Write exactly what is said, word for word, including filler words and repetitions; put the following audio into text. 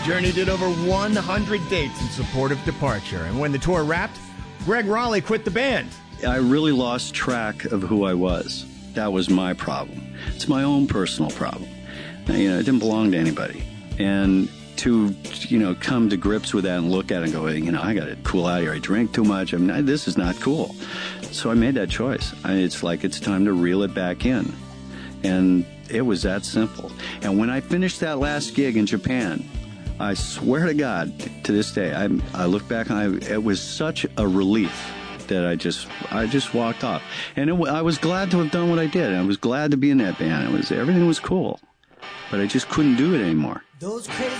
Journey did over one hundred dates in support of Departure, and when the tour wrapped, Greg Raleigh quit the band. I really lost track of who I was. That was my problem. It's my own personal problem. You know, it didn't belong to anybody. And to, you know, come to grips with that and look at it and go, you know, I got to cool out here. I drink too much. I mean, this is not cool. So I made that choice. I, it's like it's time to reel it back in. And it was that simple. And when I finished that last gig in Japan, I swear to God, to this day, I, I look back and I, it was such a relief that I just I just walked off. And it, I was glad to have done what I did. I was glad to be in that band. It was everything was cool. But I just couldn't do it anymore. Those crazy